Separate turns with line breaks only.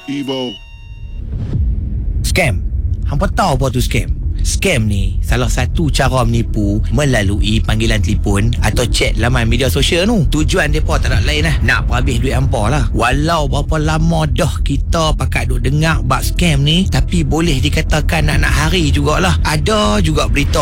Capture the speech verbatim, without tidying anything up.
Evo.
Scam. Hampa tahu apa tu scam? Scam ni salah satu cara menipu melalui panggilan telefon atau chat laman media sosial tu. Tujuan mereka tak nak lain lah, nak habis duit hampa lah. Walau berapa lama dah kita pakat duk dengar bab scam ni, tapi boleh dikatakan nak-nak hari jugalah ada juga berita